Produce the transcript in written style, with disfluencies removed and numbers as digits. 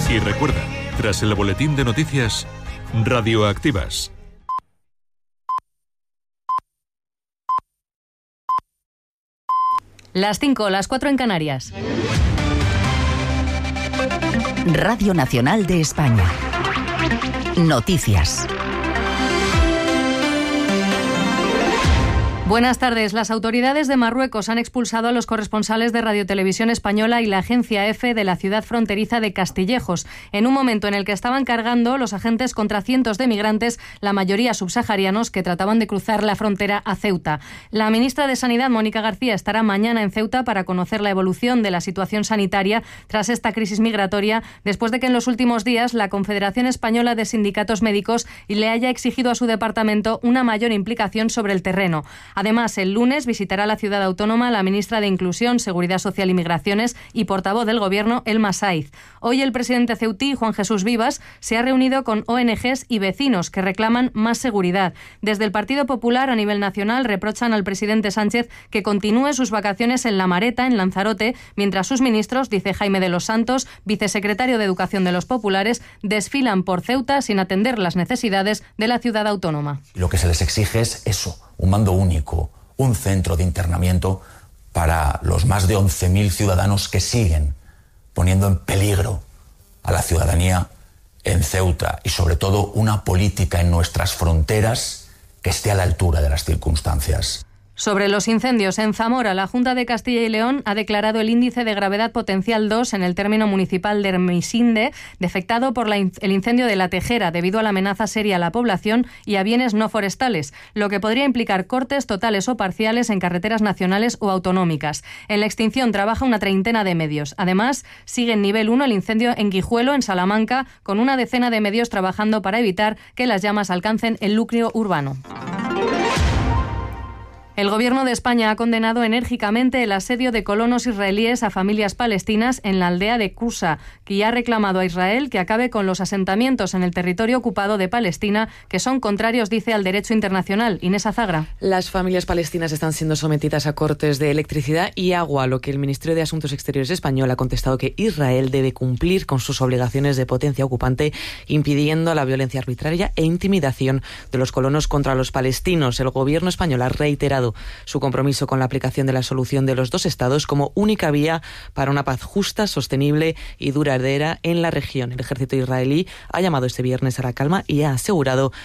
Y recuerda, tras el boletín de noticias, radioactivas. Las 5, las 4 en Canarias. Radio Nacional de España. Noticias. Buenas tardes. Las autoridades de Marruecos han expulsado a los corresponsales de Radiotelevisión Española y la agencia EFE de la ciudad fronteriza de Castillejos, en un momento en el que estaban cargando los agentes contra cientos de migrantes, la mayoría subsaharianos, que trataban de cruzar la frontera a Ceuta. La ministra de Sanidad, Mónica García, estará mañana en Ceuta para conocer la evolución de la situación sanitaria tras esta crisis migratoria, después de que en los últimos días la Confederación Española de Sindicatos Médicos le haya exigido a su departamento una mayor implicación sobre el terreno. Además, el lunes visitará la ciudad autónoma la ministra de Inclusión, Seguridad Social y Migraciones y portavoz del Gobierno, Elma Saiz. Hoy el presidente ceutí, Juan Jesús Vivas, se ha reunido con ONGs y vecinos que reclaman más seguridad. Desde el Partido Popular a nivel nacional reprochan al presidente Sánchez que continúe sus vacaciones en La Mareta, en Lanzarote, mientras sus ministros, dice Jaime de los Santos, vicesecretario de Educación de los Populares, desfilan por Ceuta sin atender las necesidades de la ciudad autónoma. Lo que se les exige es eso, un mando único, un centro de internamiento para los más de 11.000 ciudadanos que siguen poniendo en peligro a la ciudadanía en Ceuta y sobre todo una política en nuestras fronteras que esté a la altura de las circunstancias. Sobre los incendios en Zamora, la Junta de Castilla y León ha declarado el índice de gravedad potencial 2 en el término municipal de Hermisinde, defectado por el incendio de La Tejera, debido a la amenaza seria a la población y a bienes no forestales, lo que podría implicar cortes totales o parciales en carreteras nacionales o autonómicas. En la extinción trabaja una treintena de medios. Además, sigue en nivel 1 el incendio en Guijuelo, en Salamanca, con una decena de medios trabajando para evitar que las llamas alcancen el núcleo urbano. El Gobierno de España ha condenado enérgicamente el asedio de colonos israelíes a familias palestinas en la aldea de Qusa, que ha reclamado a Israel que acabe con los asentamientos en el territorio ocupado de Palestina, que son contrarios, dice, al derecho internacional. Inés Azagra. Las familias palestinas están siendo sometidas a cortes de electricidad y agua, a lo que el Ministerio de Asuntos Exteriores español ha contestado que Israel debe cumplir con sus obligaciones de potencia ocupante, impidiendo la violencia arbitraria e intimidación de los colonos contra los palestinos. El Gobierno español ha reiterado su compromiso con la aplicación de la solución de los dos estados como única vía para una paz justa, sostenible y duradera en la región. El ejército israelí ha llamado este viernes a la calma y ha asegurado